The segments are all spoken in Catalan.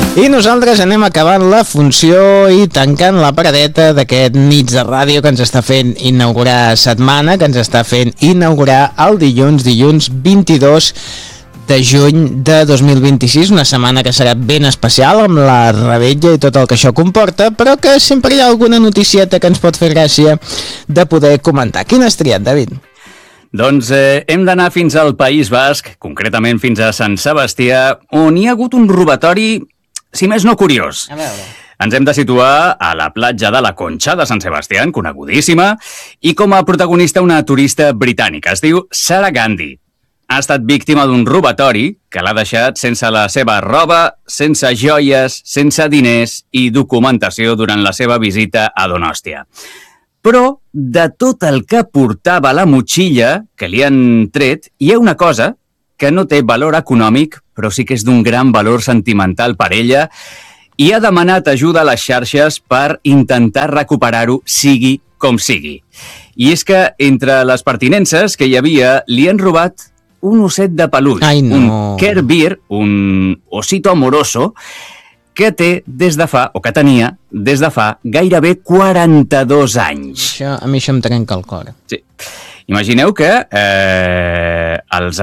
I nosaltres anem acabant la funció i tancant la paradeta d'aquest nits de ràdio que ens està fent inaugurar setmana, que ens està fent inaugurar el dilluns 22 de juny de 2026, una setmana que serà ben especial amb la revetlla i tot el que això comporta, però que sempre hi ha alguna noticieta que ens pot fer gràcia de poder comentar. Quin has triat, David? Doncs hem d'anar fins al País Basc, concretament fins a Sant Sebastià, on hi ha hagut un robatori, si més no curiós. A veure. Ens hem de situar a la platja de la Conxa de Sant Sebastià, conegudíssima, i com a protagonista una turista britànica. Es diu Sarah Gandhi. Ha estat víctima d'un robatori que l'ha deixat sense la seva roba, sense joies, sense diners i documentació durant la seva visita a Donòstia. Però de tot el que portava la motxilla que li han tret, hi ha una cosa que no té valor econòmic, però sí que és d'un gran valor sentimental per ella, i ha demanat ajuda a les xarxes per intentar recuperar-ho, sigui com sigui. I és que entre les pertinences que hi havia, li han robat un osset de peluix, Ai, no. un Care Bear, un osito amoroso, que té des de fa, o que tenia des de fa, gairebé 42 anys. A mi això em trenca el cor. Sí. Imagineu que els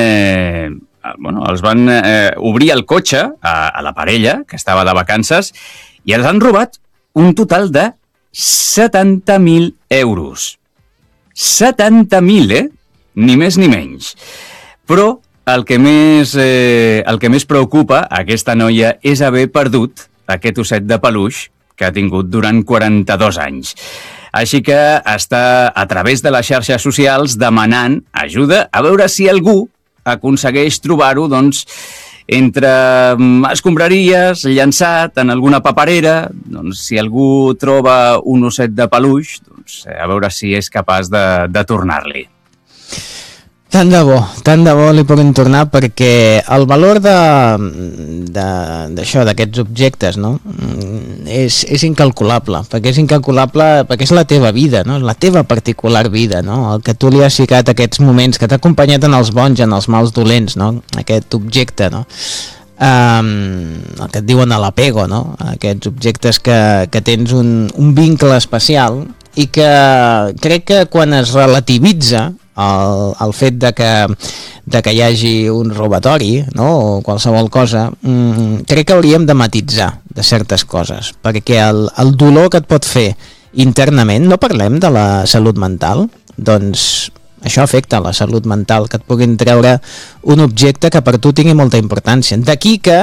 van obrir el cotxe a la parella, que estava de vacances, i els han robat un total de 70.000 euros. 70.000, ni més ni menys. Però el que més preocupa a aquesta noia és haver perdut aquest osset de peluix que ha tingut durant 42 anys. Així que està a través de les xarxes socials demanant ajuda a veure si algú aconsegueix trobar-ho, doncs, entre escombraries, llançat en alguna paperera. Doncs, si algú troba un osset de peluix, doncs, a veure si és capaç de tornar-li. Tant de bo li puguin tornar, perquè el valor d'això, d'aquests objectes, no? és incalculable, perquè és la teva vida, no? La teva particular vida, no? El que tu li has ficat aquests moments, que t'ha acompanyat en els bons i en els mals dolents, no? Aquest objecte, no? El que et diuen a l'apego, no? Aquests objectes que tens un vincle especial i que crec que quan es relativitza el fet de que hi hagi un robatori, no? O qualsevol cosa, crec que hauríem de matisar de certes coses, perquè el dolor que et pot fer internament, no parlem de la salut mental, doncs això afecta la salut mental, que et puguin treure un objecte que per tu tingui molta importància. D'aquí que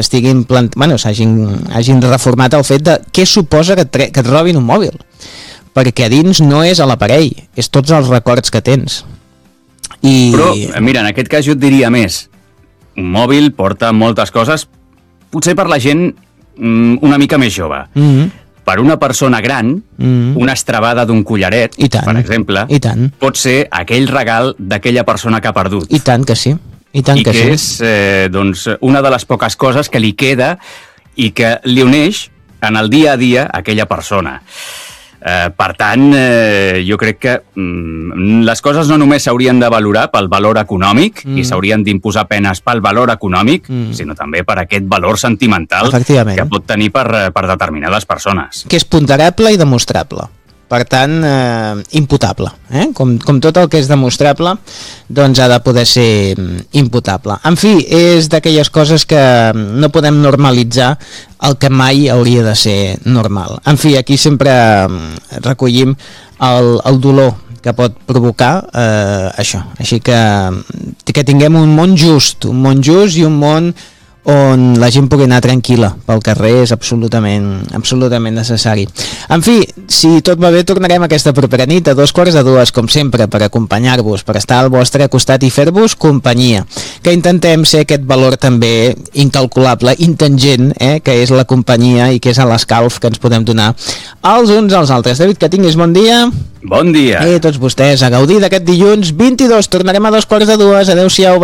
hagin reformat el fet de què suposa que et robin un mòbil, perquè a dins no és a l'aparell, és tots els records que tens. Però, mira, en aquest cas jo et diria més. Un mòbil porta moltes coses, potser per la gent una mica més jove. Per una persona gran, una estrabada d'un collaret, per exemple, pot ser aquell regal d'aquella persona que ha perdut. I tant que sí. I que és una de les poques coses que li queda i que li uneix en el dia a dia a aquella persona. Per tant, jo crec que les coses no només s'haurien de valorar pel valor econòmic i s'haurien d'imposar penes pel valor econòmic, sinó també per aquest valor sentimental que pot tenir per determinades persones. Que és ponderable i demostrable. Per tant, imputable. Com tot el que és demostrable, doncs ha de poder ser imputable. En fi, és d'aquelles coses que no podem normalitzar el que mai hauria de ser normal. En fi, aquí sempre recollim el dolor que pot provocar això. Així que tinguem un món just i un món on la gent pugui anar tranquil·la pel carrer és absolutament necessari. En fi, si tot va bé, tornarem aquesta propera nit a 2:45, com sempre, per acompanyar-vos, per estar al vostre costat i fer-vos companyia. Que intentem ser aquest valor també incalculable, intingent, que és la companyia i que és l'escalf que ens podem donar els uns als altres. David, que tinguis bon dia. Bon dia. I tots vostès a gaudir d'aquest dilluns 22. Tornarem a 2:45. Adéu-siau.